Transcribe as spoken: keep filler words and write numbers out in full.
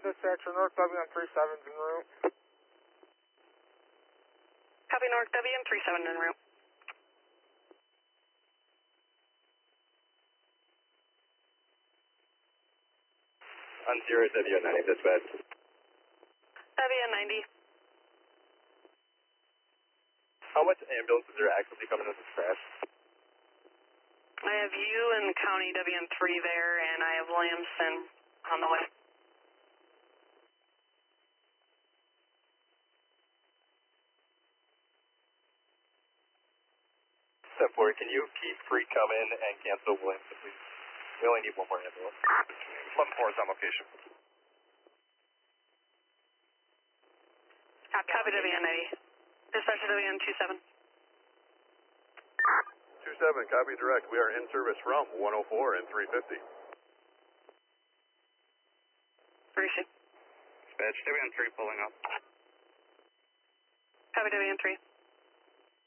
Dispatcher, North W M three seven's en route. Copy, North W M three seven en route. On zero W N ninety, dispatch. W N ninety. How much ambulances are actively coming to this crash? I have you and County W M three there, and I have Williamson on the way. Step four, can you keep free come in and cancel Williamson, please? We only need one more ambulance. eleven four is on location. Copy, Copy W N ninety. Dispatcher W M two seven. two seven, copy direct. We are in service from one oh four and three fifty. Appreciate. Dispatch, W M three pulling up. Copy W M three.